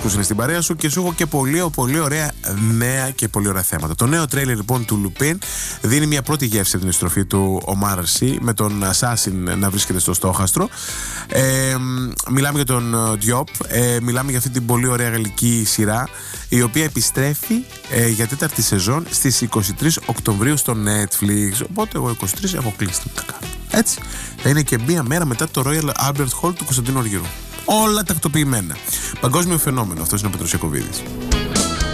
που είναι στην παρέα σου και σου έχω και πολύ ωραία νέα και πολύ ωραία θέματα. Το νέο τρέιλερ λοιπόν του Λουπίν δίνει μια πρώτη γεύση από την επιστροφή του Ομάρ Σι με τον Assassin να βρίσκεται στο στόχαστρο. Μιλάμε για τον Diop, μιλάμε για αυτή την πολύ ωραία γαλλική σειρά η οποία επιστρέφει για τέταρτη σεζόν στις 23 Οκτωβρίου στο Netflix. Οπότε εγώ 23 έχω κλείσει τι να κάνω. Έτσι, θα είναι και μία μέρα μετά το Royal Albert Hall του Κωνσταντίνου Αργυρού. Όλα τακτοποιημένα. Παγκόσμιο φαινόμενο. Αυτός είναι ο Πέτρος Ιακωβίδης.